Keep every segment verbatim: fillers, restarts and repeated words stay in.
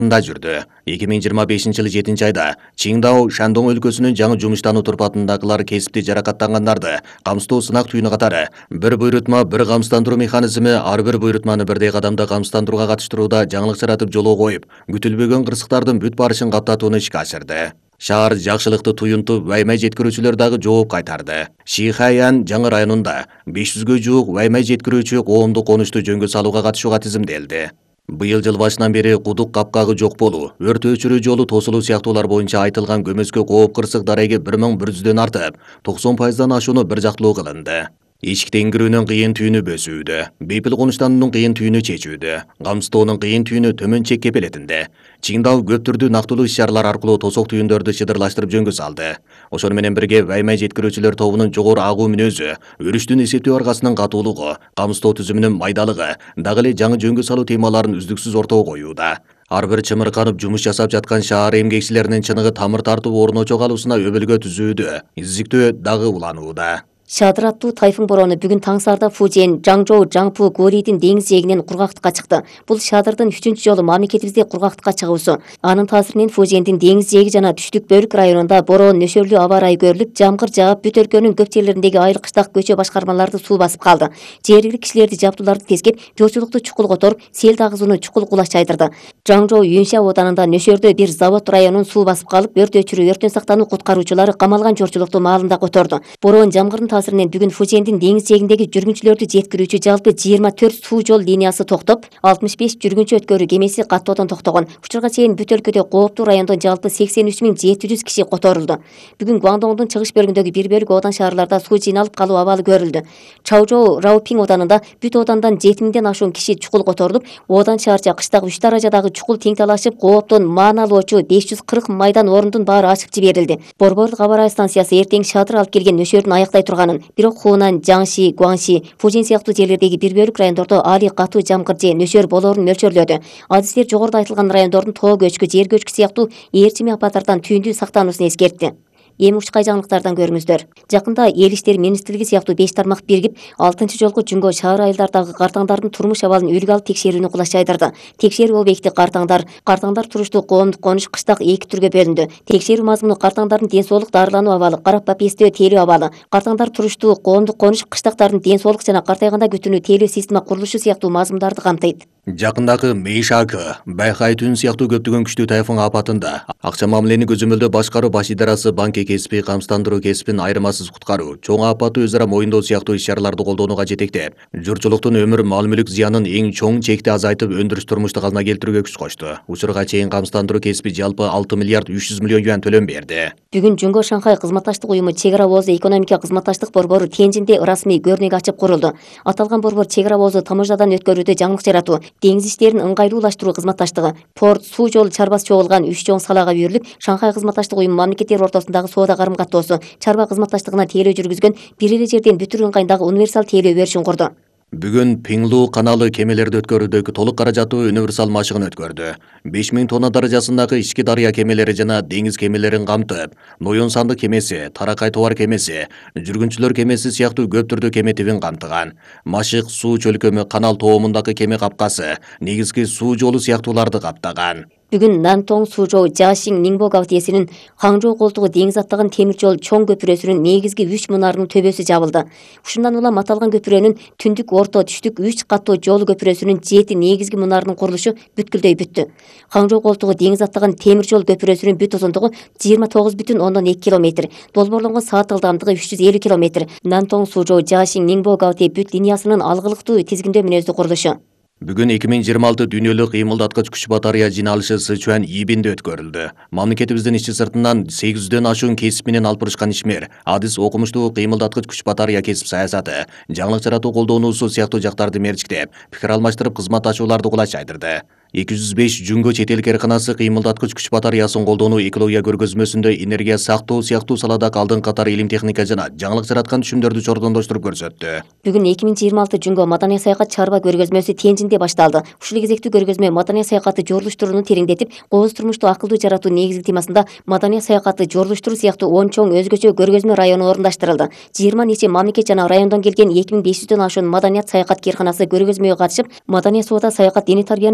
да жүрдү. эки миң жыйырма бешинчи жылы жетинчи айда Чиңдау Шандоң өлкөсүнүн жаңы жумуштануу турпатындагылар кесипти жаракаттангандарды камсыздоо сынак түйүнү катары бир буйрутма бир камсыздандыруу механизми ар бир буйрутманы бирдей кадамда камсыздандырууга катыштырууда жаңылык жаратып жолго коюп, күтүлбөгөн кырсыктардын бүт барышын каптатууну ишке ашырды. Шаар жакшылыкты туюнтуп, ваймай жеткирүүчүлөр дагы жооп кайтарды. Шихаян жаңы районунда беш жүзгө жуук ваймай жеткирүүчү коомдук конушту жөнгө салууга катышууга тизимделди. Быйыл жыл башынан бери кудук капкагы жок болуу, өрт өчүрүү жолу тосулуу сыяктуулар боюнча айтылган көмөскө кооп кырсык дареги бир миң бир жүздөн артып, токсон пайыздан ашууну бир жактылуу кылынды. Ички теңгирүүнүн кыйын түйүнү бөсүүдө, бейпил конуштануунун кыйын түйүнү чечүүдө, камсыздоонун кыйын түйүнү төмөн чек кепелетинде. Чиңдау көп түрдүү нактылуу иш-чаралар аркылуу тосок түйүндөрдү чыдырлаштырып жөнгө салды. Ошону менен бирге ваймай жеткирүүчүлөр тобунун жогору агуу мүнөзү, өрүштүн эсептөө аргасынын катуулугу, камсыздоо түзүмүнүн майдалыгы, дагы эле жаңы жөнгө салуу темаларын үздүксүз ортого коюуда. Ар бир чымырканып жумуш жасап жаткан шаар эмгекчилеринин чыныгы тамыр тартып орночо калуусуна өбөлгө түзүүдө, изиктөө дагы уланууда. Шадыр аттуу тайфун бороону бүгүн таң саарда Фужен, Жаңжоу, Жаңпу, Гурийдин деңиз жээгинен кургактыкка чыкты. Бул Шадырдын үчүнчү жолу мамлекетибизде кургактыкка чыгуусу. Анын таасиринен Фужендин деңиз жээги жана түштүк бөлүк районунда бороон нөшөрлүү аба ырайы көрүлүп, жамгыр жаап, бүт өлкөнүн көп жерлериндеги айыл кыштак көчө башкармаларды суу басып калды. Жергиликтүү кишилерди жабдууларды тескеп, жолчулукту чукул которуп, сел дагызууну чукул кулаш чайдырды. Жаңжоу Юньша оданында нөшөрдө бир завод районун суу басып калып, өрт өчүрүү, өрттөн сактануу куткаруучулары камалган жолчулукту маалында которду. Бороон жамгырдын таасиринен бүгүн Фужендин деңиз жээгиндеги жүргүнчүлөрдү жеткирүүчү жалпы жыйырма төрт суу жол линиясы токтоп, алтымыш беш жүргүнчү өткөрүү кемеси каттоодон токтогон. Учурга чейин бүт өлкөдө кооптуу райондон жалпы сексен үч миң жети жүз киши которулду. Бүгүн Гуандоңдун чыгыш бөлүгүндөгү бир бөлүк одан шаарларда суу жыйналып калуу абалы көрүлдү. Чаожоу Раопиң оданында бүт одандан жети миңден ашуун киши чукул которулуп, одан шаарча кыштагы үч даражадагы чукул тең талашып, кооптон мааналоочу беш жүз кырк майдан орундун баары ачып жиберилди. Борборлук аба ырайы станциясы эртең Шадыр алып келген нөшөрдүн аяктай турганын, бирок Хунан, Жаңши, Гуанши, Фужен сыяктуу жерлердеги бир бөлүк райондордо али катуу жамгыр же нөшөр болоорун мөлчөрлөдү. Адистер жогоруда айтылган райондордун тоо көчкү, жер көчкү сыяктуу ээрчими апаттардан түйүндүү сактануусун эскертти. Эми учкай жаңылыктардан көрүңүздөр. Жакында Эл иштери министрлиги сыяктуу беш тармак биригип, алтынчы жолку жөнгө шаар айылдардагы картаңдардын турмуш абалын үлгү алып текшерүүнү кулаш чайдырды. Текшерүү объекти картаңдар, картаңдар туруштуу коомдук конуш кыштак эки түргө бөлүндү. Текшерүү мазмуну картаңдардын ден соолук, дарылануу абалы, карап бапестөө тейлөө абалы, картаңдар туруштуу коомдук конуш кыштактардын ден соолук жана картайганда күтүүнү тейлөө система курулушу сыяктуу мазмундарды камтыйт. Жакындагы Мэйшакы, Байхай түн сыяктуу көптөгөн күчтүү тайфун апатында акча мамилени көзөмөлдөө башкаруу баш идарасы банки кесипи, камсыздандыруу кесипин айырмасыз куткаруу, чоң апатты өзара моюндоо сыяктуу иш-чараларды колдонууга жетектеп, журтчулуктун өмүр мал мүлүк зыянын эң чоң чекти азайтып, өндүрүш турмушту калыбына келтирүүгө күч кошту. Учурга чейин камсыздандыруу кесипи жалпы алты миллиард үч жүз миллион юань төлөм берди. Бүгүн Жөнгө Шанхай кызматташтык уюму чек ара ооз экономика кызматташтык борбору Тенжинде ырасмий көрнөк ачып курулду. Аталган борбор чек ара оозу таможнядан өткөрүүдө жаңылык жаратуу, деңиз иштерин ыңгайлуулаштыруу кызматташтыгы, порт, суу жолу чарбасы чогулган үч чоң салаага үйрүлүп, Шанхай кызматташтык уюму мамлекеттер ортосундагы соода карым каттоосу, чарба кызматташтыгына тейлөө жүргүзгөн, бир эле жерден бүт ыңгайдагы универсал тейлөө беришин курду. Бүгүн Пиңлу каналы кемелерди өткөрүүдөгү толук каражаттуу универсал машыгын өткөрдү. беш миң тонна даражасындагы ички дарыя кемелери жана деңиз кемелерин камтып, Ноён санды кемеси, Таракай товар кемеси, жүргүнчүлөр кемеси сыяктуу көп түрдүү кеме тибин камтыган. Машык суу чөлкөмү, канал тоомундагы кеме капкасы, негизги суу жолу сыяктууларды каптаган. Бүгүн Нантоң Сужоу Жашиң Ниңбо гавтиесинин Хаңжоу колтугу деңиз аттаган темир жол чоң көпүрөсүнүн негизги үч мунарынын төбөсү жабылды. Ушундан улам аталган көпүрөнүн түндүк, орто, түштүк үч каттуу жол көпүрөсүнүн жети негизги мунарынын курулушу бүткүлдөй бүттү. Хаңжоу колтугу деңиз аттаган темир жол көпүрөсүнүн бүт узундугу жыйырма тогуз бүтүн ондон эки километр, долбоорлонгон саат ылдамдыгы үч жүз элүү километр. Нантоң Сужоу Жашиң Ниңбо гавти бүт линиясынын алгылыктуу тизгиндөө мүнөздүү курулушу. Бүгүн эки миң жыйырма алты дүйнөлүк кыймылдаткыч күч батарея жыйналышы Сычуань Ибинде өткөрүлдү. Мамлекетибиздин ички сыртынан сегиз жүздөн ашуун кесип менен алып бурушкан ишмер, адис окумуштуу кыймылдаткыч күч батарея кесип саясаты, жаңылык жаратуу колдонуусу сыяктуу жактарды мерчиктеп, пикир алмаштырып кызматташууларды кулаш чайдырды. эки жүз беш жүнгө чет эл кээрканасы кыймылдаткыч күч батареясын колдонуу экология көргөзмөсүндө энергия сактоо сыяктуу саладагы алдыңкы катар илим техника жана жаңылык жараткан түшүмдөрдү чордондоштуруп көрсөттү. Бүгүн эки миң жыйырма алты жүнгө маданий саякат чарба көргөзмөсү Тенжинде башталды. Ушул кезектүү көргөзмө маданий саякатты жорулуштурууну тереңдетип, кооз турмушту акылдуу жаратуу негизги темасында маданий саякатты жорулуштуруу сыяктуу он чоң өзгөчө көргөзмө району орундаштырылды. жыйырма нече мамлекет жана райондон келген эки миң беш жүздөн ашуун маданият саякат кээрканасы көргөзмөгө катышып, маданий соода саякат диний тарбияны жорулуштуруу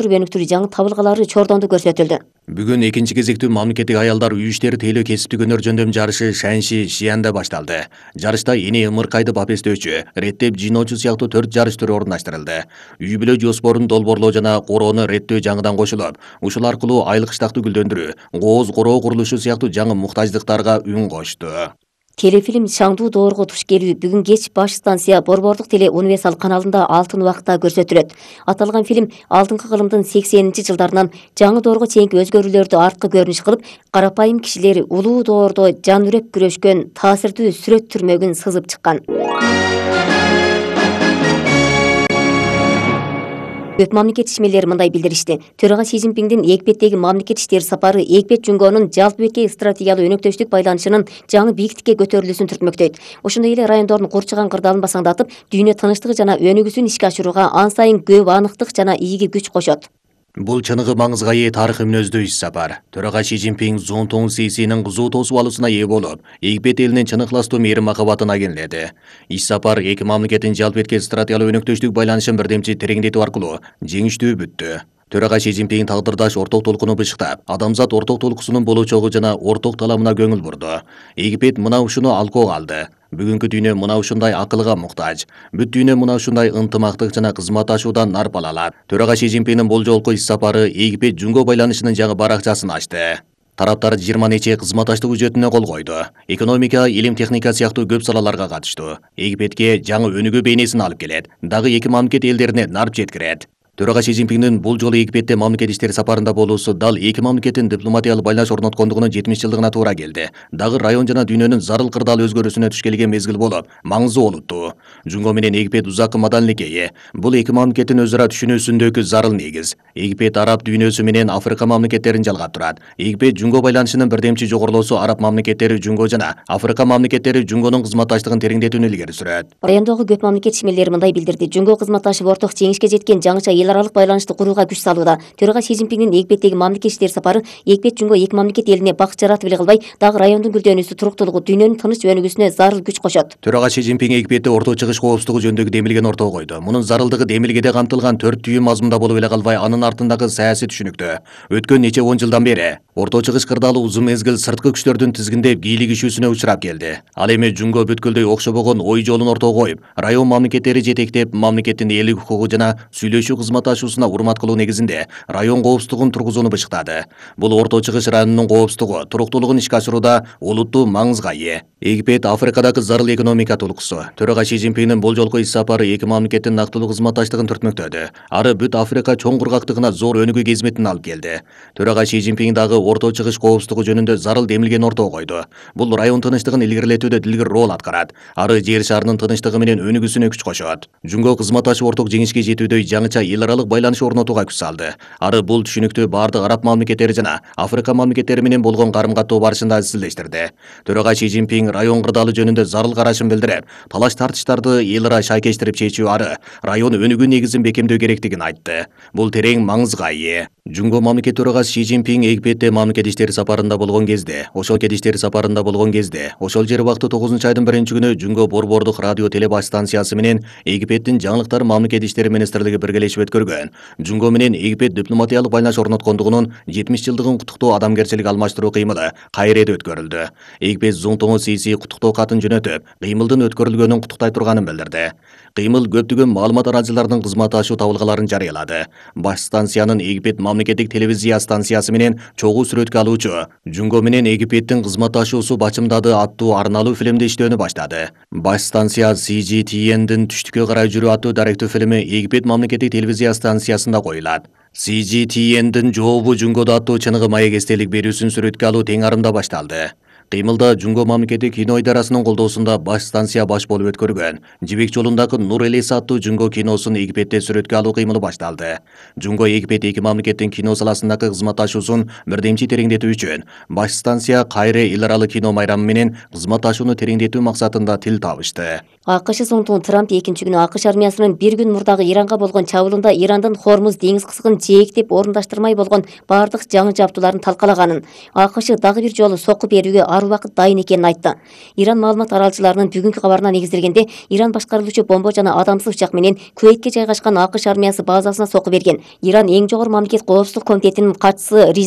бамсандырып өнүктүрүү жаңы табылгалары чордонду көрсөтүлдү. Бүгүн экинчи кезектүү мамлекеттик аялдар үй иштери тейлөө кесиптик өнөр жөндөм жарышы Шанши Шиянда башталды. Жарышта эне ымыркайды бапестөөчү, реттеп жыйноочу сыяктуу төрт жарыш түрү орундаштырылды. Үй бүлө жоспорун долбоорлоо жана короону реттөө жаңыдан кошулуп, ушул аркылуу айлык штактуу гүлдөндүрүү, кооз короо курулушу сыяктуу жаңы муктаждыктарга үн кошту. Телефильм Шаңдуу доорго туш келүү бүгүн кеч баш станция Борбордук теле универсал каналында алтын убакытта көрсөтүлөт. Аталган фильм алдыңкы кылымдын сексенинчи жылдарынан жаңы доорго чейинки өзгөрүүлөрдү арткы көрүнүш кылып, карапайым кишилер улуу доордо жан үреп күрөшкөн таасирдүү сүрөт түрмөгүн сызып чыккан. Көп мамлекет ишмерлери мындай билдиришти. Төрага Си Цзиньпиндин Эгипеттеги мамлекет иштери сапары Эгипет Жунгонун жалпы бекей стратегиялык өнөктөштүк байланышынын жаңы бийиктикке көтөрүлүүсүн түртмөктөйт. Ошондой эле райондордун курчаган кырдаалын басаңдатып, дүйнө тынычтыгы жана өнүгүүсүн ишке ашырууга ан сайын көп аныктык жана ийги күч кошот. Бул чыныгы маңызга ээ тарыхый мүнөздүү иш сапар. Төрага Си Цзиньпин Цзунтун Сисинин кызуу тосуп алуусуна ээ болуп, Египет элинин чын ыхластуу мээрим махабатына кенеледи. Иш сапар эки мамлекеттин жалпы бетке стратегиялык өнөктөштүк байланышын бирдемчи тереңдетүү аркылуу жеңиштүү бүттү. Төрага Си Цзиньпин тагдырдаш орток толкуну бышыктап, адамзат орток толкусунун болочогу жана орток таламына көңүл бурду. Египет мына ушуну алкоого алды. Бүгүнкү дүйнө мына ушундай акылга муктаж. Бүт дүйнө мына ушундай ынтымактык жана кызматташуудан нарпалалат. Төрага Си Цзиньпиндин бул жолку иш сапары Египет Жунго байланышынын жаңы баракчасын ачты. Тараптар жыйырма нече кызматташтык үчөтүнө кол койду. Экономика, илим техника сыяктуу көп салаларга катыштуу. Египетке жаңы өнүгүү бейнесин алып келет. Дагы эки мамлекет элдерине нарп жеткирет. Төрага Си Цзиньпиндин бул жолу Египетте мамлекет иштери сапарында болуусу дал эки мамлекеттин дипломатиялык байланыш орноткондугунун жетимиш жылдыгына туура келди. Дагы район жана дүйнөнүн зарыл кырдаал өзгөрүүсүнө туш келген мезгил болуп, маңызы олуттуу. Жунго менен Египет узаккы маданилекке ээ. Бул эки мамлекеттин өзара түшүнүүсүндөгү зарыл негиз. Египет араб дүйнөсү менен Африка мамлекеттерин жалгап турат. Египет Жунго байланышынын бирдемчи жогорулоосу араб мамлекеттери Жунго жана Африка мамлекеттери Жунгонун кызматташтыгын тереңдетүүнү илгери сүрөт. Райондогу көп мамлекет ишмерлери мындай билдирди. Жунго кызматташып орток жеңишке жеткен жаңыча эл аралык байланышты курууга күч салууда. Төрага Си Цзиньпиндин Египеттеги мамлекет иштери сапары Египет Жунго эки мамлекет элине бакыт жаратып эле калбай, дагы райондун гүлдөнүүсү, туруктуулугу, дүйнөнүн тыныч өнүгүүсүнө зарыл күч кошот. Төрага Си Цзиньпин Египетте орто чыгыш коопсуздугу жөнүндөгү демилген ортого койду. Мунун зарылдыгы демилгеде камтылган төрт түйүн мазмунда болуп эле калбай, анын артындагы саясий түшүнүктө. Өткөн нече он жылдан бери орто чыгыш кырдаалы узун мезгил сырткы күчтөрдүн тизгиндеп кийлигишүүсүнө учурап келди. Ал эми Жунго бүткүлдөй окшобогон ой жолун ортого коюп, район мамлекеттери жетектеп, мамлекеттин элдик укугу жана сүйлөшүү кызматташуусуна урмат кылуу негизинде район коопсуздугун тургузууну бышыктады. Бул орто чыгыш районунун коопсуздугу, туруктуулугун ишке ашырууда олуттуу маңызга ээ. Египет Африкадагы зарыл экономика толкусу. Төрага Си Цзиньпиндин бул жолку иш сапары эки мамлекеттин нактылуу кызматташтыгын түртмөктөдү. Ары бүт Африка чоң кургактыгына зор өнүгүү кезметин алып келди. Төрага Си Цзиньпин дагы орто чыгыш коопсуздугу жөнүндө зарыл демилген ортого койду. Бул район тынычтыгын илгерилетүүдө дилгир рол аткарат. Ары жер шарынын тынычтыгы менен өнүгүүсүнө күч кошот. Жунго кызматташып орток жеңишке жетүүдөй жаңыча эл аралык байланыш орнотууга күч салды. Ары бул түшүнүктү бардык араб мамлекеттери жана Африка мамлекеттери менен болгон карым-каттоо барышында изчилдештирди. Төрага Си Цзиньпин район кырдаалы жөнүндө зарыл карашын билдирип, талаш тартыштарды эл ара шайкештирип чечүү ары район өнүгүү негизин бекемдөө керектигин айтты. Бул терең маңызга ээ. Жунго мамлекет төрагасы Си Цзиньпин Египетте мамлекет иштери сапарында болгон кезде, ошол кет иштери сапарында болгон кезде, ошол жер убакты тогузунчу айдын биринчи күнү Жунго борбордук радио телебаш станциясы менен Египеттин жаңылыктар мамлекет иштери министрлиги биргелешип өткөргөн Жунго менен Египет дипломатиялык байланыш орноткондугунун жетимиш жылдыгын куттуктоо адамгерчилик алмаштыруу кыймылы Кайреде өткөрүлдү. Египет Цзунтун Сиси куттуктоо катын жөнөтүп, кыймылдын өткөрүлгөнүн куттуктай турганын билдирди. Кыймыл көптөгөн маалымат арачыларынын кызматташуу табылгаларын жарыялады. Баш станциянын Египет мамлекеттик телевизия станциясы менен чогуу сүрөткө алуучу Жунго менен Египеттин кызматташуусу бачымдады аттуу арналуу фильмди иштөөнү баштады. Баш станция Си Джи Ти Эн'дин түштүккө карай жүрүү аттуу даректүү фильми Египет мамлекеттик телевизия станциясында коюлат. Си Джи Ти Эн'дин жообу Жунгода аттуу чыныгы маек эстелик берүүсүн сүрөткө алуу тең арымда башталды. Кыймылда Жунго мамлекеттик кино идарасынын колдоосунда баш станция баш болуп өткөргөн Жибек жолундагы Нур Элес аттуу Жунго киносун Египетте сүрөткө алуу кыймылы башталды. Жунго Египет эки мамлекеттин кино саласындагы кызматташуусун бирдемчи тереңдетүү үчүн баш станция Кайре эл аралык кино майрамы менен кызматташууну тереңдетүү максатында тил табышты. АКШ соңтуң Трамп экинчи күнү АКШ армиясынын бир күн мурдагы Иранга болгон чабуулунда Ирандын Хормуз деңиз кызыгын жээктеп орундаштырмай болгон бардык жаңы жабдууларын талкалаганын, АКШ дагы бир жолу сокку берүүгө ар убакыт дайын экенин айтты. Иран маалымат аралчыларынын бүгүнкү кабарына негизделгенде, Иран башкарылуучу бомба жана адамсыз учак менен Куэйтке жайгашкан АКШ армиясы базасына сокку берген. Иран эң жогору мамлекет коопсуздук комитетинин катчысы